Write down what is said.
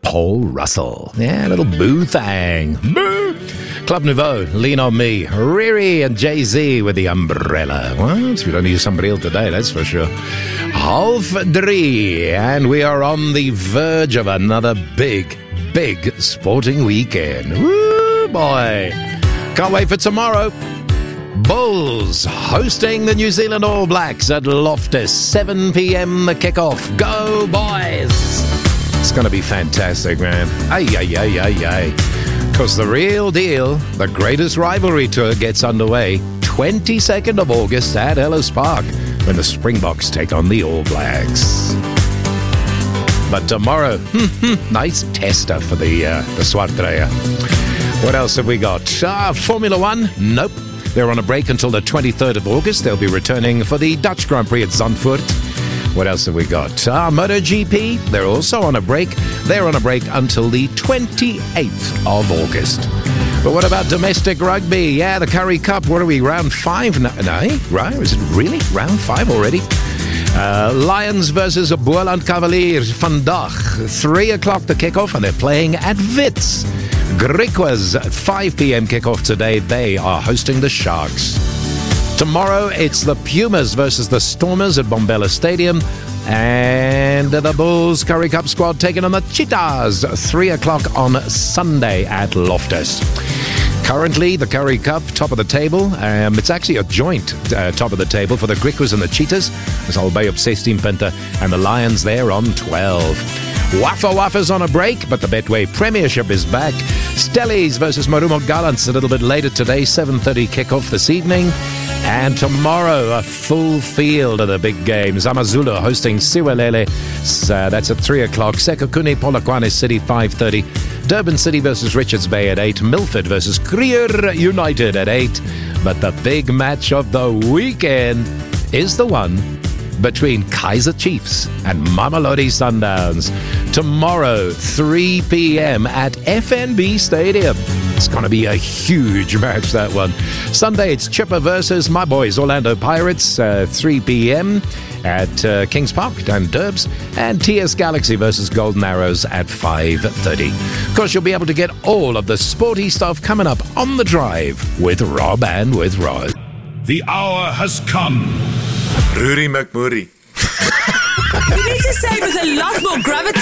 Paul Russell. Yeah, a little boo thang. Boo! Club Nouveau, Lean On Me, Riri and Jay-Z with The Umbrella. What? We don't need somebody else today, that's for sure. 3:30, and we are on the verge of another big sporting weekend. Woo, boy. Can't wait for tomorrow. Bulls hosting the New Zealand All Blacks at Loftus. 7 p.m. the kickoff. Go, boys. It's going to be fantastic, man. Ay. Because the real deal, the greatest rivalry tour gets underway 22nd of August at Ellis Park when the Springboks take on the All Blacks. But tomorrow, nice tester for the Swartreya. What else have we got? Formula One? Nope. They're on a break until the 23rd of August. They'll be returning for the Dutch Grand Prix at Zandvoort. What else have we got? MotoGP, they're also on a break. They're on a break until the 28th of August. But what about domestic rugby? Yeah, the Currie Cup. What are we, round 5? No, right? Is it really round 5 already? Lions versus Boland Cavaliers vandag. 3 o'clock the kickoff, and they're playing at Wits. Griquas at 5 p.m. kickoff today. They are hosting the Sharks. Tomorrow, it's the Pumas versus the Stormers at Bombella Stadium. And the Bulls Currie Cup squad taking on the Cheetahs. 3 o'clock on Sunday at Loftus. Currently, the Currie Cup, top of the table. It's actually a joint top of the table for the Griquas and the Cheetahs. It's Albay up 16 punten, and the Lions there on 12. Wafa's on a break, but the Betway Premiership is back. Stellies versus Marumo Gallants a little bit later today, 7:30 kickoff this evening. And tomorrow, a full field of the big games. Amazulu hosting Siwelele. That's at 3 o'clock. Sekhukhune Polokwane City, 5:30. Durban City versus Richards Bay at 8. Milford versus Kruger United at 8. But the big match of the weekend is the one between Kaizer Chiefs and Mamelodi Sundowns. Tomorrow, 3 p.m. at FNB Stadium. It's going to be a huge match, that one. Sunday, it's Chipper versus my boys, Orlando Pirates, 3 p.m. at Kings Park down in Derbs. And TS Galaxy versus Golden Arrows at 5:30. Of course, you'll be able to get all of the sporty stuff coming up on The Drive with Rob and with Rod. The hour has come. Rudy McMurray. You need to say with a lot more gravity.